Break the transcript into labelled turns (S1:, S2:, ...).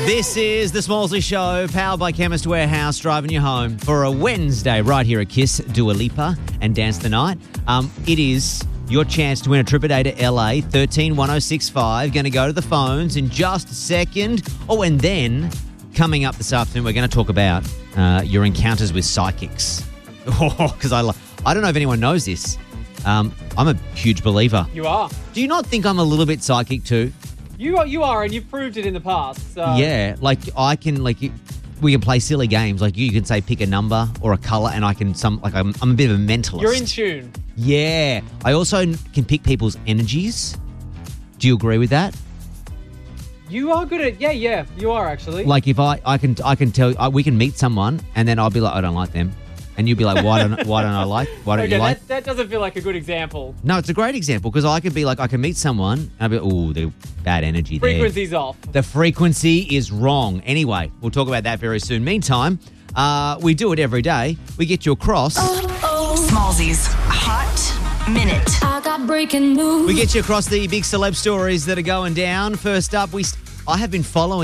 S1: This is the Smallsy Show, powered by Chemist Warehouse, driving you home for a Wednesday right here at Kiss, Dua Lipa and Dance the Night. It is your chance to win a trip a day to LA, 131065. Going to go to the phones in just a second. Oh, and then coming up this afternoon, we're going to talk about your encounters with psychics. Because I don't know if anyone knows this. I'm a huge believer.
S2: You are.
S1: Do you not think I'm a little bit psychic too?
S2: You are, and you've proved it in the past. So.
S1: Yeah, like I can, we can play silly games. Like you can say pick a number or a color, and I can I'm a bit of a mentalist.
S2: You're in tune.
S1: Yeah, I also can pick people's energies. Do you agree with that?
S2: You are good at yeah. You are actually.
S1: Like if I can tell we can meet someone, and then I'll be like I don't like them, and you'll be like why don't you like?
S2: That doesn't feel like a good example.
S1: No, it's a great example because I could be like I can meet someone and I'll be oh they're bad energy there.
S2: Frequency's off.
S1: The frequency is wrong. Anyway, we'll talk about that very soon. Meantime, we do it every day. We get you across.
S3: Smallsy's Hot Minute.
S4: I got breaking news.
S1: We get you across the big celeb stories that are going down. First up, I have been following